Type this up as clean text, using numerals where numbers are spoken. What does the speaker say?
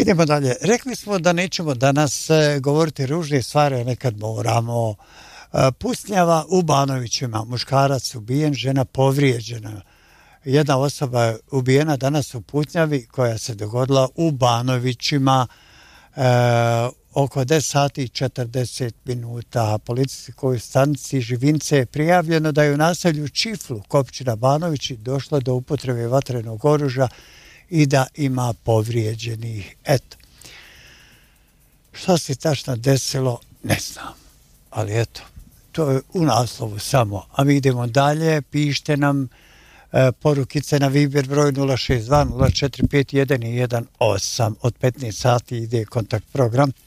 Idemo dalje. Rekli smo da nećemo danas govoriti ružne stvari, a nekad moramo. Pusnjava u Banovićima, muškarac ubijen, žena povrijeđena. Jedna osoba je ubijena danas u Putnjavi koja se dogodila u Banovićima oko 10 sati i 40 minuta. Policijskoj stanici Živince je prijavljeno da je u naselju Čiflu, općina Banovići, došlo do upotrebe vatrenog oružja i da ima povrijeđenih. Eto. Što se tačno desilo, ne znam. Ali eto, to je u naslovu samo. A mi idemo dalje, pišite nam porukice na Viber broj 062 0451 18. Od 15 sati ide kontakt program.